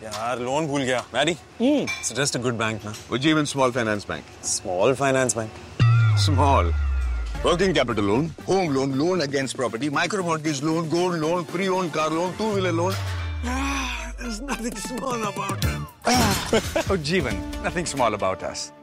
यार लोन भूल गया Mary suggest a good bank ना Ujjivan Small Finance Bank. small finance bank Small. Working capital loan, home loan, loan against property, micro mortgage loan, gold loan, pre-owned car loan, two-wheeler loan. there's nothing small about it Ujjivan, nothing small about us.